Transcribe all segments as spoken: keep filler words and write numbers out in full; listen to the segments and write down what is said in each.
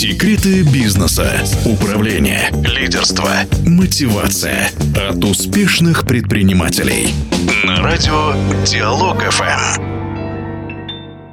Секреты бизнеса, управления, лидерства, мотивация от успешных предпринимателей. На радио Диалог эф эм.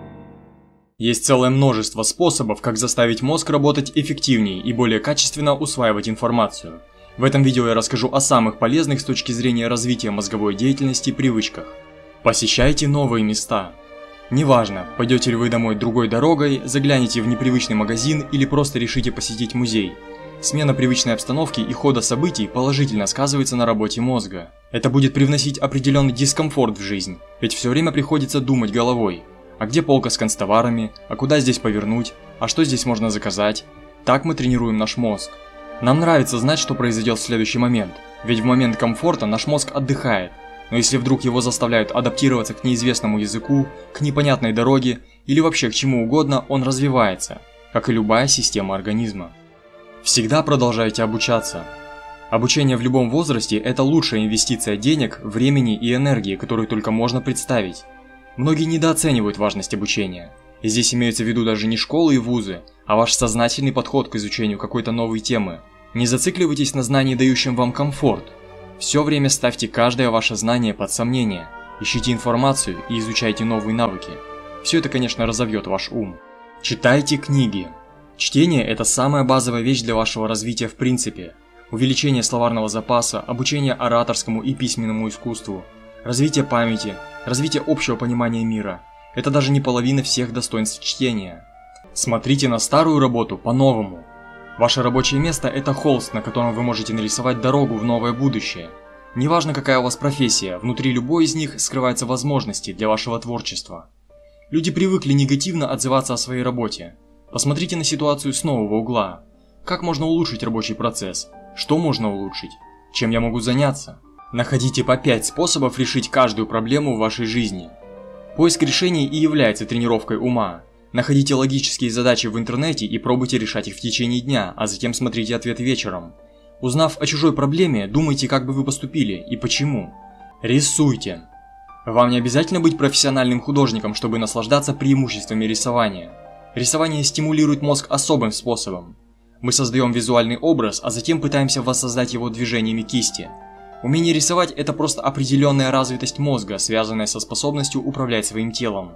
Есть целое множество способов, как заставить мозг работать эффективнее и более качественно усваивать информацию. В этом видео я расскажу о самых полезных с точки зрения развития мозговой деятельности привычках. Посещайте новые места. Неважно, пойдете ли вы домой другой дорогой, загляните в непривычный магазин или просто решите посетить музей. Смена привычной обстановки и хода событий положительно сказывается на работе мозга. Это будет привносить определенный дискомфорт в жизнь, ведь все время приходится думать головой. А где полка с канцтоварами? А куда здесь повернуть? А что здесь можно заказать? Так мы тренируем наш мозг. Нам нравится знать, что произойдет в следующий момент, ведь в момент комфорта наш мозг отдыхает. Но если вдруг его заставляют адаптироваться к неизвестному языку, к непонятной дороге или вообще к чему угодно, он развивается, как и любая система организма. Всегда продолжайте обучаться. Обучение в любом возрасте – это лучшая инвестиция денег, времени и энергии, которую только можно представить. Многие недооценивают важность обучения. И здесь имеются в виду даже не школы и вузы, а ваш сознательный подход к изучению какой-то новой темы. Не зацикливайтесь на знании, дающем вам комфорт. Все время ставьте каждое ваше знание под сомнение, ищите информацию и изучайте новые навыки. Все это, конечно, разовьет ваш ум. Читайте книги. Чтение – это самая базовая вещь для вашего развития в принципе. Увеличение словарного запаса, обучение ораторскому и письменному искусству, развитие памяти, развитие общего понимания мира – это даже не половина всех достоинств чтения. Смотрите на старую работу по-новому. Ваше рабочее место – это холст, на котором вы можете нарисовать дорогу в новое будущее. Неважно, какая у вас профессия, внутри любой из них скрываются возможности для вашего творчества. Люди привыкли негативно отзываться о своей работе. Посмотрите на ситуацию с нового угла. Как можно улучшить рабочий процесс? Что можно улучшить? Чем я могу заняться? Находите по пять способов решить каждую проблему в вашей жизни. Поиск решений и является тренировкой ума. Находите логические задачи в интернете и пробуйте решать их в течение дня, а затем смотрите ответ вечером. Узнав о чужой проблеме, думайте, как бы вы поступили и почему. Рисуйте. Вам не обязательно быть профессиональным художником, чтобы наслаждаться преимуществами рисования. Рисование стимулирует мозг особым способом. Мы создаем визуальный образ, а затем пытаемся воссоздать его движениями кисти. Умение рисовать – это просто определенная развитость мозга, связанная со способностью управлять своим телом.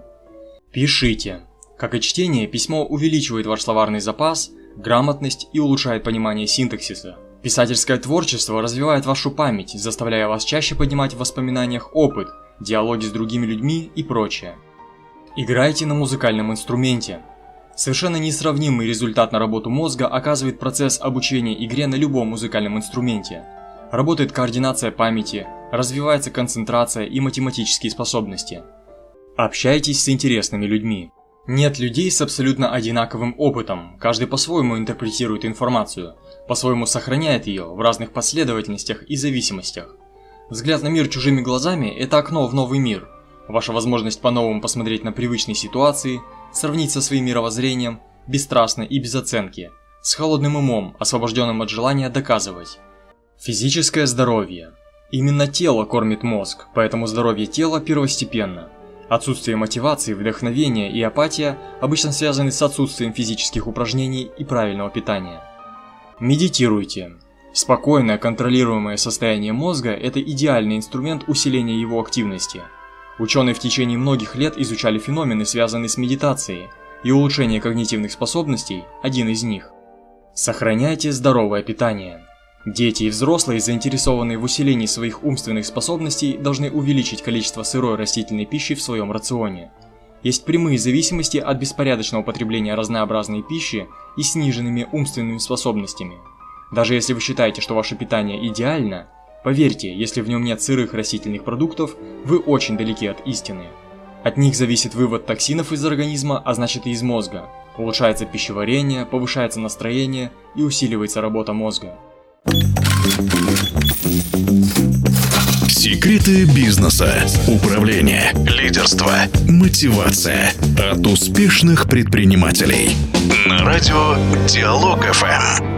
Пишите. Как и чтение, письмо увеличивает ваш словарный запас, грамотность и улучшает понимание синтаксиса. Писательское творчество развивает вашу память, заставляя вас чаще поднимать в воспоминаниях опыт, диалоги с другими людьми и прочее. Играйте на музыкальном инструменте. Совершенно несравнимый результат на работу мозга оказывает процесс обучения игре на любом музыкальном инструменте. Работает координация памяти, развивается концентрация и математические способности. Общайтесь с интересными людьми. Нет людей с абсолютно одинаковым опытом, каждый по-своему интерпретирует информацию, по-своему сохраняет ее в разных последовательностях и зависимостях. Взгляд на мир чужими глазами – это окно в новый мир, ваша возможность по-новому посмотреть на привычные ситуации, сравнить со своим мировоззрением, бесстрастно и без оценки, с холодным умом, освобожденным от желания доказывать. Физическое здоровье. Именно тело кормит мозг, поэтому здоровье тела первостепенно. Отсутствие мотивации, вдохновения и апатия обычно связаны с отсутствием физических упражнений и правильного питания. Медитируйте. Спокойное, контролируемое состояние мозга – это идеальный инструмент усиления его активности. Ученые в течение многих лет изучали феномены, связанные с медитацией, и улучшение когнитивных способностей – один из них. Сохраняйте здоровое питание. Дети и взрослые, заинтересованные в усилении своих умственных способностей, должны увеличить количество сырой растительной пищи в своем рационе. Есть прямые зависимости от беспорядочного потребления разнообразной пищи и сниженными умственными способностями. Даже если вы считаете, что ваше питание идеально, поверьте, если в нем нет сырых растительных продуктов, вы очень далеки от истины. От них зависит вывод токсинов из организма, а значит и из мозга. Улучшается пищеварение, повышается настроение и усиливается работа мозга. Секреты бизнеса, управления, лидерства, мотивация от успешных предпринимателей. На радио Диалог эф эм.